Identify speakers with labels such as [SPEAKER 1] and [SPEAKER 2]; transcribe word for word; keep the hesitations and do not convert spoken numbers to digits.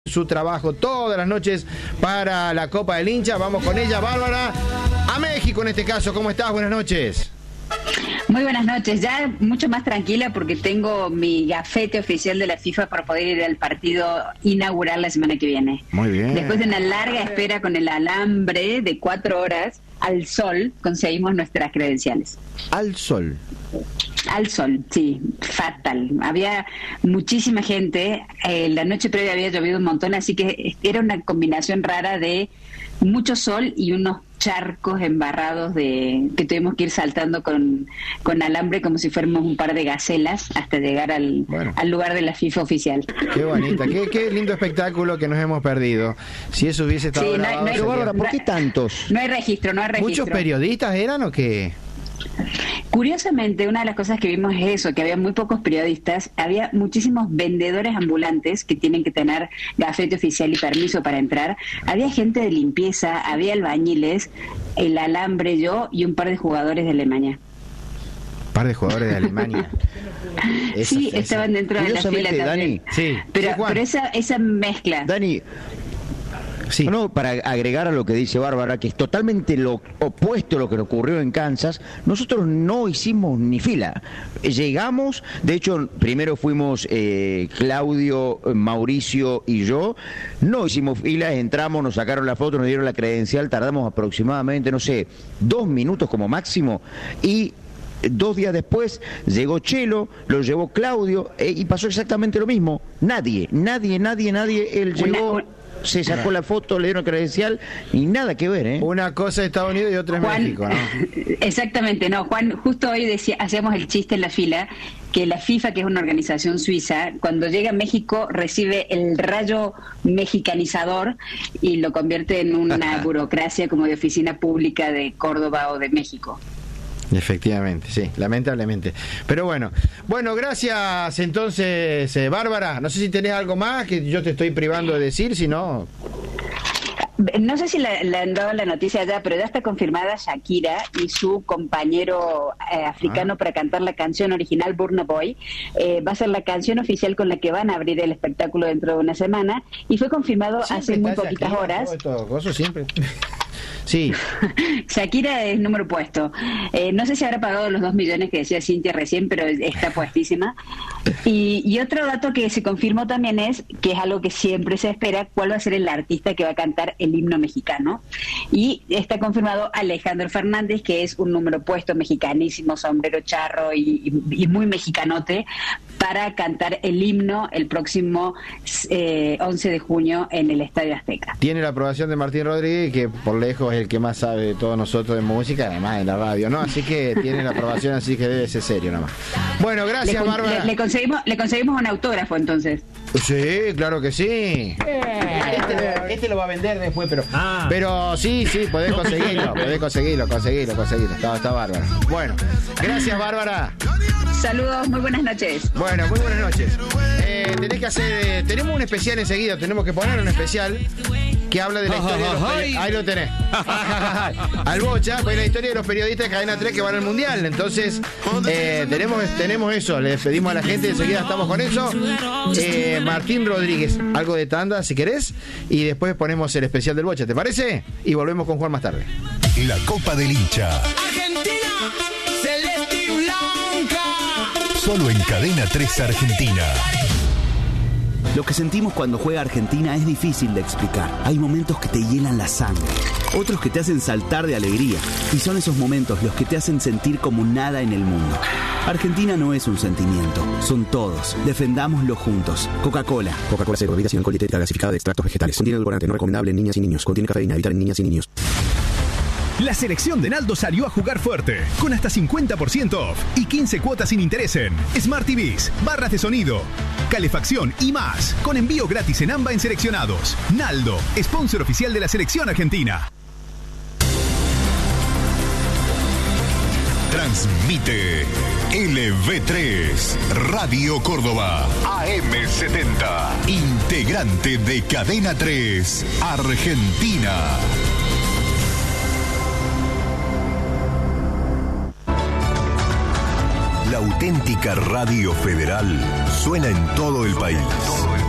[SPEAKER 1] su trabajo todas las noches para la Copa del Hincha. Vamos con ella, Bárbara, a México en este caso. ¿Cómo estás? Buenas noches.
[SPEAKER 2] Muy buenas noches, ya mucho más tranquila porque tengo mi gafete oficial de la FIFA para poder ir al partido inaugural la semana que viene.
[SPEAKER 1] Muy bien.
[SPEAKER 2] Después de una larga espera con el alambre de cuatro horas, al sol conseguimos nuestras credenciales.
[SPEAKER 1] Al sol.
[SPEAKER 2] Al sol, sí, fatal. Había muchísima gente, eh, la noche previa había llovido un montón, así que era una combinación rara de mucho sol y unos charcos embarrados de que tuvimos que ir saltando con, con alambre como si fuéramos un par de gacelas hasta llegar al, bueno. al lugar de la FIFA oficial.
[SPEAKER 1] Qué bonita, qué, qué lindo espectáculo que nos hemos perdido. Si eso hubiese estado
[SPEAKER 2] sí,
[SPEAKER 1] grabado,
[SPEAKER 2] no hay, no hay,
[SPEAKER 1] sería...
[SPEAKER 2] Bárbara,
[SPEAKER 3] ¿por qué tantos?
[SPEAKER 2] No hay registro, no hay registro.
[SPEAKER 1] ¿Muchos periodistas eran o qué?
[SPEAKER 2] Curiosamente, una de las cosas que vimos es eso, que había muy pocos periodistas, había muchísimos vendedores ambulantes que tienen que tener gafete oficial y permiso para entrar, había gente de limpieza, había albañiles, el alambre, yo y un par de jugadores de Alemania.
[SPEAKER 1] ¿Un par de jugadores de Alemania?
[SPEAKER 2] esa, sí, esa. Estaban dentro de la fila también.
[SPEAKER 3] Dani,
[SPEAKER 1] sí,
[SPEAKER 2] pero,
[SPEAKER 1] sí,
[SPEAKER 2] pero esa, esa mezcla...
[SPEAKER 3] Dani...
[SPEAKER 1] Sí.
[SPEAKER 3] No, para agregar a lo que dice Bárbara, que es totalmente lo opuesto a lo que ocurrió en Kansas, nosotros no hicimos ni fila. Llegamos, de hecho, primero fuimos eh, Claudio, Mauricio y yo, no hicimos fila, entramos, nos sacaron la foto, nos dieron la credencial, tardamos aproximadamente, no sé, dos minutos como máximo, y dos días después llegó Chelo, lo llevó Claudio, eh, y pasó exactamente lo mismo. Nadie, nadie, nadie, nadie, él llegó... Una... se sacó la foto, le dieron credencial y nada que ver, ¿eh?
[SPEAKER 1] Una cosa es Estados Unidos y otra es
[SPEAKER 2] Juan,
[SPEAKER 1] México, ¿no?
[SPEAKER 2] Exactamente, no, Juan, justo hoy decía, hacíamos el chiste en la fila que la FIFA, que es una organización suiza, cuando llega a México recibe el rayo mexicanizador y lo convierte en una burocracia como de oficina pública de Córdoba o de México.
[SPEAKER 1] Efectivamente, sí, lamentablemente. Pero bueno, bueno, gracias entonces, eh, Bárbara. No sé si tenés algo más que yo te estoy privando de decir, si no...
[SPEAKER 2] No sé si le, le han dado la noticia ya, pero ya está confirmada Shakira y su compañero eh, africano ah. para cantar la canción original Burna Boy. Eh, va a ser la canción oficial con la que van a abrir el espectáculo dentro de una semana y fue confirmado siempre hace muy poquitas Shakira, horas.
[SPEAKER 1] Todo, todo, eso siempre. Sí.
[SPEAKER 2] Shakira es número puesto. Eh, no sé si habrá pagado los dos millones que decía Cintia recién, pero está puestísima. Y, y otro dato que se confirmó también es, que es algo que siempre se espera, cuál va a ser el artista que va a cantar el himno mexicano. Y está confirmado Alejandro Fernández, que es un número puesto mexicanísimo, sombrero charro y, y, y muy mexicanote, para cantar el himno el próximo eh, once de junio en el Estadio Azteca.
[SPEAKER 1] Tiene la aprobación de Martín Rodríguez, que por lejos es el que más sabe de todos nosotros de música, además de la radio, ¿no? Así que tiene la aprobación, así que debe ser serio nada más. Bueno, gracias,
[SPEAKER 2] le,
[SPEAKER 1] Bárbara.
[SPEAKER 2] Le, le, conseguimos, le conseguimos un autógrafo entonces.
[SPEAKER 1] Sí, claro que sí. Eh, este, este lo va a vender después, pero ah. pero sí, sí, podés conseguirlo, podés conseguirlo, conseguirlo, conseguirlo. Está, está bárbaro. Bueno, gracias, Bárbara.
[SPEAKER 2] Saludos, muy buenas noches.
[SPEAKER 1] Bueno, muy buenas noches. Eh, tenés que hacer, eh, tenemos un especial enseguida, tenemos que poner un especial que habla de la historia de los periodistas. Ahí lo tenés. Al Bocha, pues la historia de los periodistas de Cadena tres que van al Mundial. Entonces, eh, tenemos, tenemos eso, le pedimos a la gente, enseguida estamos con eso. Eh, Martín Rodríguez, algo de tanda si querés, y después ponemos el especial del Bocha, ¿te parece? Y volvemos con Juan más tarde.
[SPEAKER 4] La Copa del Hincha.
[SPEAKER 5] Argentina, celeste y blanca.
[SPEAKER 4] Solo en Cadena tres Argentina.
[SPEAKER 6] Lo que sentimos cuando juega Argentina es difícil de explicar. Hay momentos que te hielan la sangre, otros que te hacen saltar de alegría. Y son esos momentos los que te hacen sentir como nada en el mundo. Argentina no es un sentimiento, son todos. Defendámoslo juntos. Coca-Cola.
[SPEAKER 7] Coca-Cola cero, bebida sin alcohol, dietética gasificada de extractos vegetales. Contiene edulcorante, no recomendable en niñas y niños. Contiene cafeína, evitar en niñas y niños.
[SPEAKER 8] La selección de Naldo salió a jugar fuerte, con hasta cincuenta por ciento off y quince cuotas sin interés en Smart T Vs, barras de sonido, calefacción y más, con envío gratis en AMBA en seleccionados. Naldo, sponsor oficial de la selección argentina.
[SPEAKER 4] Transmite L V tres, Radio Córdoba, A M setenta, integrante de Cadena tres, Argentina. La auténtica radio federal suena en todo el país.